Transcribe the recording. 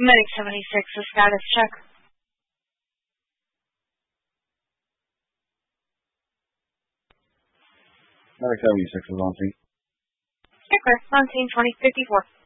Medic 76, the status check. Medic 76 is on scene. Checker, on scene 2054.